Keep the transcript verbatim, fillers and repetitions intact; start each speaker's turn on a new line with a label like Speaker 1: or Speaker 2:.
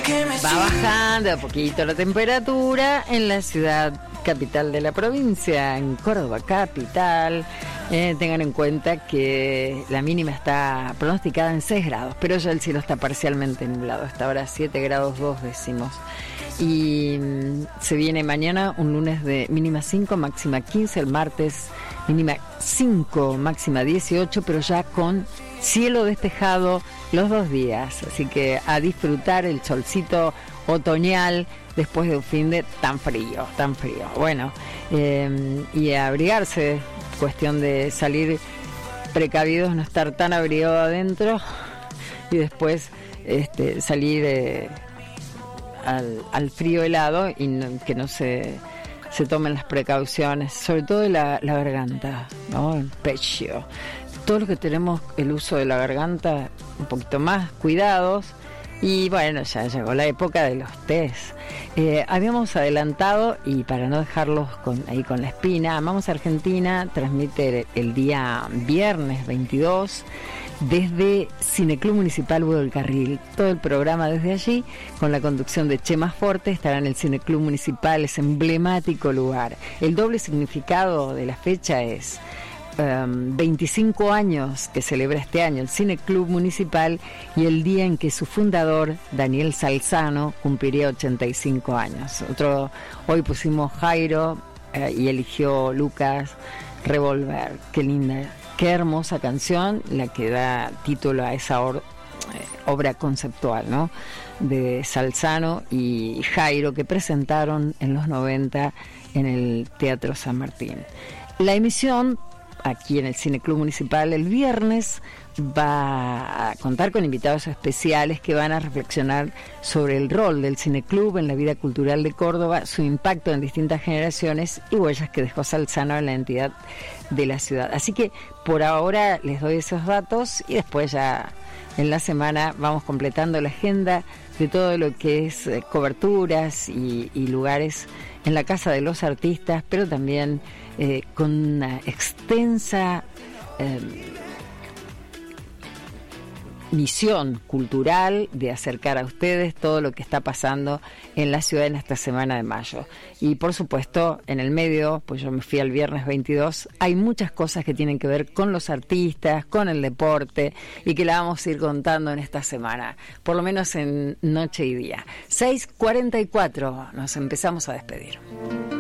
Speaker 1: Va bajando a poquito la temperatura en la ciudad capital de la provincia, en Córdoba capital. Eh, tengan en cuenta que la mínima está pronosticada en seis grados, pero ya el cielo está parcialmente nublado. Hasta ahora siete grados dos décimos. Y mmm, se viene mañana un lunes de mínima cinco, máxima quince, el martes mínima cinco, máxima dieciocho, pero ya con cielo despejado los dos días, así que a disfrutar el solcito otoñal después de un fin de tan frío, tan frío. Bueno, eh, y a abrigarse, cuestión de salir precavidos, no estar tan abrigado adentro y después este, salir eh, al, al frío helado y no, que no se, se tomen las precauciones, sobre todo la, la garganta, ¿no? El pecho. Todos los que tenemos el uso de la garganta, un poquito más cuidados. Y bueno, ya llegó la época de los test. Eh, habíamos adelantado, y para no dejarlos con, ahí con la espina, Amamos Argentina transmite el día viernes veintidós desde Cineclub Municipal Hugo del Carril. Todo el programa desde allí, con la conducción de Chema Forte, estará en el Cineclub Municipal, ese emblemático lugar. El doble significado de la fecha es Um, veinticinco años que celebra este año el Cine Club Municipal y el día en que su fundador, Daniel Salzano, cumpliría ochenta y cinco años. Otro, hoy pusimos Jairo eh, y eligió Lucas Revolver. Qué linda, qué hermosa canción, la que da título a esa or, eh, obra conceptual, ¿no? De Salzano y Jairo, que presentaron en los noventa en el Teatro San Martín. La emisión aquí en el Cineclub Municipal el viernes va a contar con invitados especiales que van a reflexionar sobre el rol del Cineclub en la vida cultural de Córdoba, su impacto en distintas generaciones y huellas que dejó Salzano en la entidad de la ciudad. Así que por ahora les doy esos datos y después ya en la semana vamos completando la agenda de todo lo que es eh, coberturas y, y lugares en la Casa de los Artistas, pero también eh, con una extensa eh, misión cultural de acercar a ustedes todo lo que está pasando en la ciudad en esta semana de mayo. Y por supuesto, en el medio, pues yo me fui al viernes veintidós, hay muchas cosas que tienen que ver con los artistas, con el deporte, y que la vamos a ir contando en esta semana, por lo menos en noche y día. seis cuarenta y cuatro, nos empezamos a despedir.